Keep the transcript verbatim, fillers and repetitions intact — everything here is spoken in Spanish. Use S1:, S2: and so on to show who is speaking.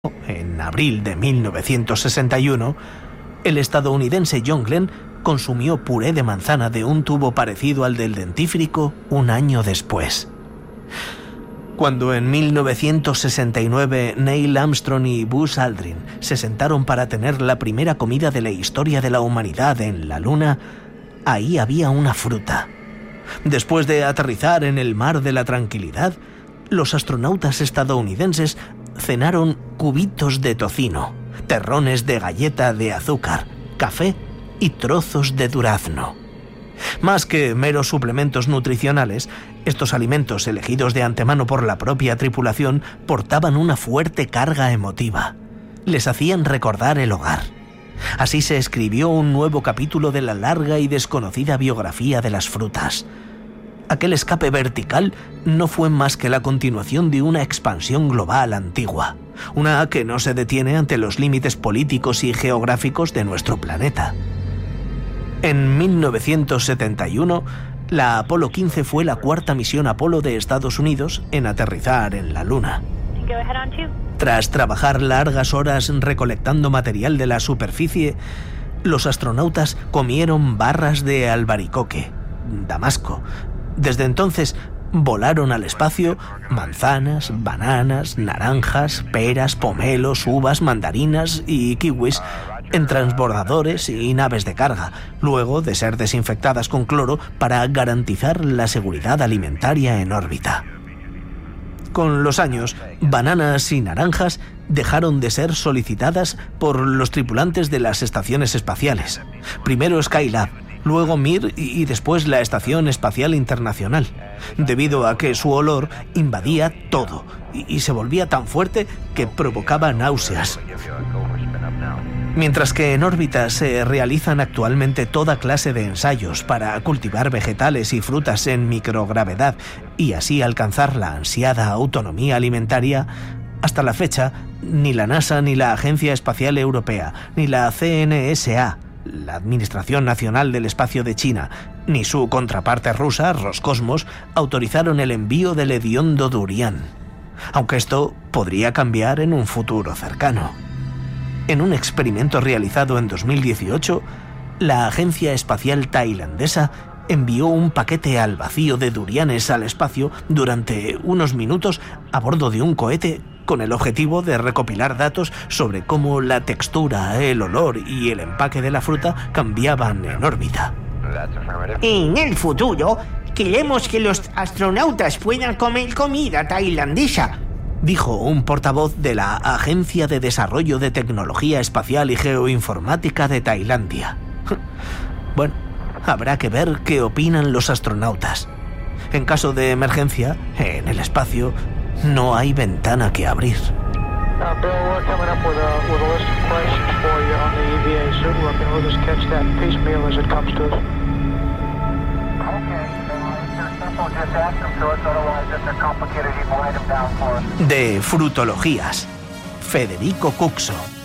S1: En abril de mil novecientos sesenta y uno, el estadounidense John Glenn consumió puré de manzana de un tubo parecido al del dentífrico un año después. Cuando en mil novecientos sesenta y nueve Neil Armstrong y Buzz Aldrin se sentaron para tener la primera comida de la historia de la humanidad en la Luna, ahí había una fruta. Después de aterrizar en el mar de la tranquilidad, los astronautas estadounidenses cenaron cubitos de tocino, terrones de galleta de azúcar, café y trozos de durazno. Más que meros suplementos nutricionales, estos alimentos elegidos de antemano por la propia tripulación portaban una fuerte carga emotiva. Les hacían recordar el hogar. Así se escribió un nuevo capítulo de la larga y desconocida biografía de las frutas. Aquel escape vertical no fue más que la continuación de una expansión global antigua, una que no se detiene ante los límites políticos y geográficos de nuestro planeta. En mil novecientos setenta y uno, la Apolo quince fue la cuarta misión Apolo de Estados Unidos en aterrizar en la Luna. Tras trabajar largas horas recolectando material de la superficie, los astronautas comieron barras de albaricoque, damasco. Desde entonces volaron al espacio manzanas, bananas, naranjas, peras, pomelos, uvas, mandarinas y kiwis en transbordadores y naves de carga, luego de ser desinfectadas con cloro para garantizar la seguridad alimentaria en órbita. Con los años, bananas y naranjas dejaron de ser solicitadas por los tripulantes de las estaciones espaciales. Primero Skylab, luego Mir y después la Estación Espacial Internacional, debido a que su olor invadía todo y se volvía tan fuerte que provocaba náuseas. Mientras que en órbita se realizan actualmente toda clase de ensayos para cultivar vegetales y frutas en microgravedad y así alcanzar la ansiada autonomía alimentaria, hasta la fecha ni la NASA ni la Agencia Espacial Europea ni la C N S A, la Administración Nacional del Espacio de China, ni su contraparte rusa, Roscosmos, autorizaron el envío del hediondo durian, aunque esto podría cambiar en un futuro cercano. En un experimento realizado en dos mil dieciocho, la Agencia Espacial Tailandesa envió un paquete al vacío de durianes al espacio durante unos minutos a bordo de un cohete con el objetivo de recopilar datos sobre cómo la textura, el olor y el empaque de la fruta cambiaban en órbita.
S2: En el futuro, queremos que los astronautas puedan comer comida tailandesa,
S1: dijo un portavoz de la Agencia de Desarrollo de Tecnología Espacial y Geoinformática de Tailandia. Bueno, habrá que ver qué opinan los astronautas. En caso de emergencia, en el espacio, no hay ventana que abrir.
S3: Uh, Bill, we're coming up with a, with a list of questions for you on the E V A suit. We're going to just catch that piecemeal as it comes to us.
S1: De Frutologías, Federico Cuxo.